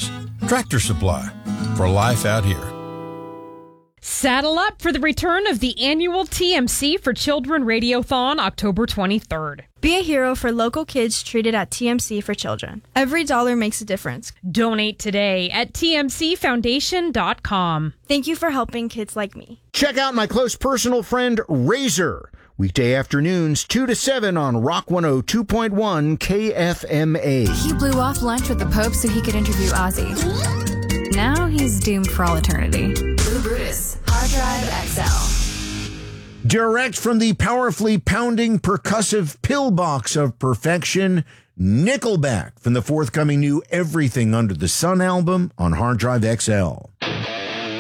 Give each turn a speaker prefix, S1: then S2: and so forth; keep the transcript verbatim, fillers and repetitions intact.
S1: Industries. Tractor Supply. For life out here.
S2: Saddle up for the return of the annual T M C for Children Radiothon October twenty-third.
S3: Be a hero for local kids treated at T M C for Children. Every dollar makes a difference.
S2: Donate today at T M C foundation dot com.
S3: Thank you for helping kids like me.
S4: Check out my close personal friend, Razor. Weekday afternoons, two to seven on Rock one oh two point one K F M A.
S5: He blew off lunch with the Pope so he could interview Ozzy. Now he's doomed for all eternity. Blue Brutus, Hard Drive X L.
S4: Direct from the powerfully pounding percussive pillbox of perfection, Nickelback from the forthcoming new Everything Under the Sun album on Hard Drive X L.